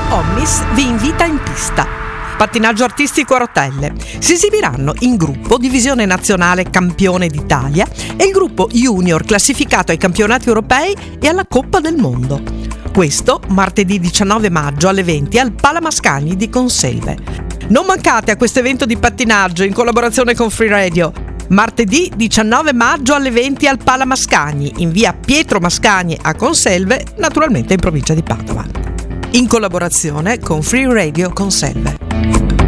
Omnis vi invita in pista. Pattinaggio artistico a rotelle. Si esibiranno in gruppo Divisione Nazionale Campione d'Italia e il gruppo Junior classificato ai campionati europei e alla Coppa del Mondo. Questo martedì 19 maggio alle 20 al Pala Mascagni di Conselve. Non mancate a questo evento di pattinaggio in collaborazione con Free Radio. Martedì 19 maggio alle 20 al Pala Mascagni, in via Pietro Mascagni a Conselve, naturalmente in provincia di Padova. In collaborazione con Free Radio Conselve.